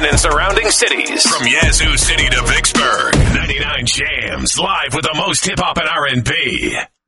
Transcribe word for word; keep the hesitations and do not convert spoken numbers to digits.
Nation and surrounding cities. From Yazoo City to Vicksburg, ninety-nine Jams, live with the most hip-hop and R and B.